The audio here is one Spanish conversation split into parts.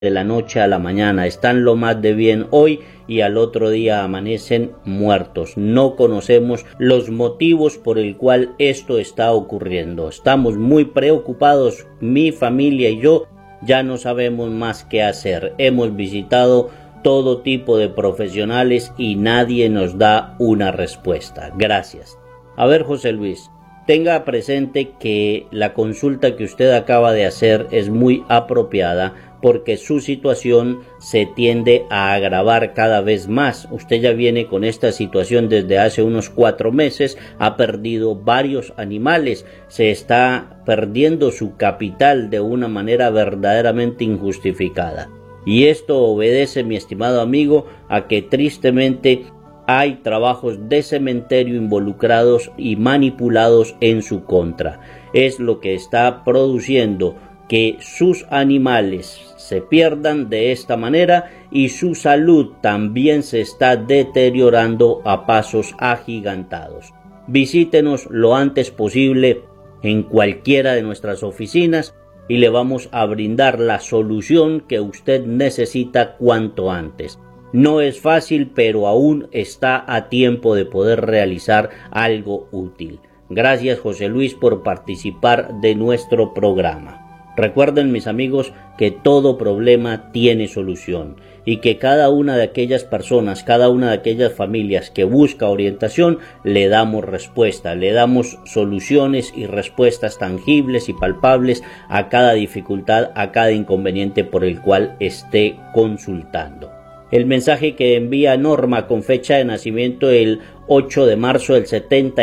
de la noche a la mañana, están lo más de bien hoy y al otro día amanecen muertos. No conocemos los motivos por el cual esto está ocurriendo. Estamos muy preocupados, mi familia y yo ya no sabemos más qué hacer. Hemos visitado todo tipo de profesionales y nadie nos da una respuesta. Gracias. A ver, José Luis, tenga presente que la consulta que usted acaba de hacer es muy apropiada porque su situación se tiende a agravar cada vez más. Usted ya viene con esta situación desde hace unos 4 meses, ha perdido varios animales, se está perdiendo su capital de una manera verdaderamente injustificada. Y esto obedece, mi estimado amigo, a que tristemente hay trabajos de cementerio involucrados y manipulados en su contra. Es lo que está produciendo que sus animales se pierdan de esta manera y su salud también se está deteriorando a pasos agigantados. Visítenos lo antes posible en cualquiera de nuestras oficinas y le vamos a brindar la solución que usted necesita cuanto antes. No es fácil, pero aún está a tiempo de poder realizar algo útil. Gracias, José Luis, por participar de nuestro programa. Recuerden, mis amigos, que todo problema tiene solución y que cada una de aquellas personas, cada una de aquellas familias que busca orientación, le damos respuesta, le damos soluciones y respuestas tangibles y palpables a cada dificultad, a cada inconveniente por el cual esté consultando. El mensaje que envía Norma con fecha de nacimiento el 8 de marzo del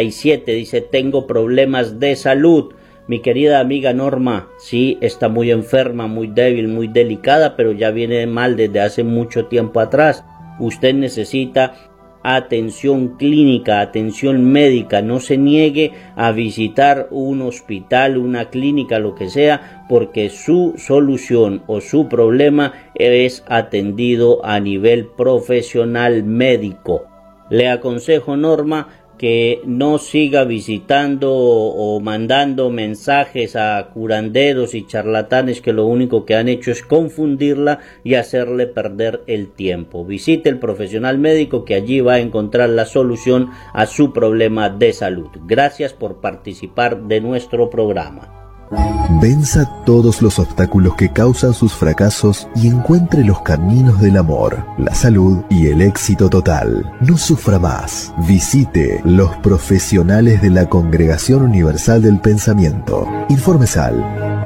77 dice: tengo problemas de salud. Mi querida amiga Norma, sí, está muy enferma, muy débil, muy delicada, pero ya viene mal desde hace mucho tiempo atrás. Usted necesita atención clínica, atención médica. No se niegue a visitar un hospital, una clínica, lo que sea, porque su solución o su problema es atendido a nivel profesional médico. Le aconsejo, Norma, que no siga visitando o mandando mensajes a curanderos y charlatanes que lo único que han hecho es confundirla y hacerle perder el tiempo. Visite el profesional médico, que allí va a encontrar la solución a su problema de salud. Gracias por participar de nuestro programa. Venza todos los obstáculos que causan sus fracasos y encuentre los caminos del amor, la salud y el éxito total. No sufra más. Visite los profesionales de la Congregación Universal del Pensamiento. Informes al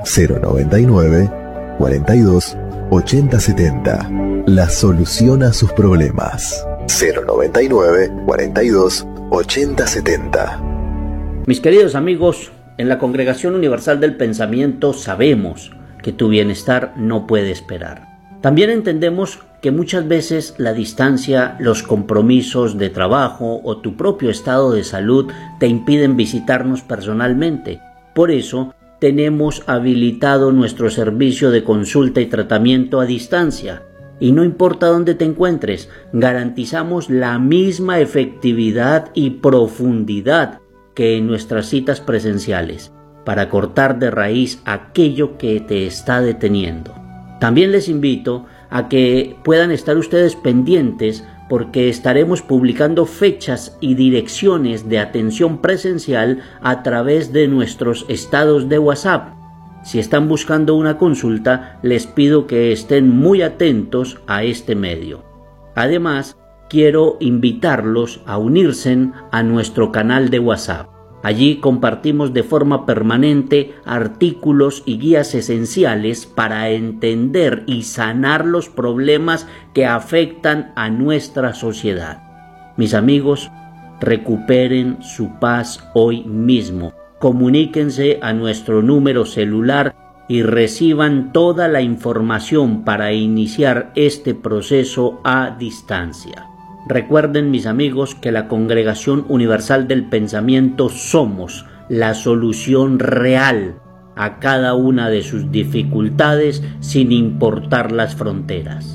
099 42 80 70. La solución a sus problemas. 099 42 80 70. Mis queridos amigos, en la Congregación Universal del Pensamiento sabemos que tu bienestar no puede esperar. También entendemos que muchas veces la distancia, los compromisos de trabajo o tu propio estado de salud te impiden visitarnos personalmente. Por eso tenemos habilitado nuestro servicio de consulta y tratamiento a distancia. Y no importa dónde te encuentres, garantizamos la misma efectividad y profundidad que en nuestras citas presenciales, para cortar de raíz aquello que te está deteniendo. También les invito a que puedan estar ustedes pendientes, porque estaremos publicando fechas y direcciones de atención presencial a través de nuestros estados de WhatsApp. Si están buscando una consulta, les pido que estén muy atentos a este medio. Además, quiero invitarlos a unirse a nuestro canal de WhatsApp. Allí compartimos de forma permanente artículos y guías esenciales para entender y sanar los problemas que afectan a nuestra sociedad. Mis amigos, recuperen su paz hoy mismo. Comuníquense a nuestro número celular y reciban toda la información para iniciar este proceso a distancia. Recuerden, mis amigos, que la Congregación Universal del Pensamiento somos la solución real a cada una de sus dificultades, sin importar las fronteras.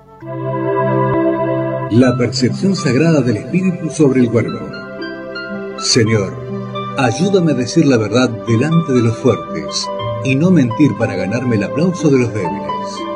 La percepción sagrada del Espíritu sobre el cuerpo. Señor, ayúdame a decir la verdad delante de los fuertes y no mentir para ganarme el aplauso de los débiles.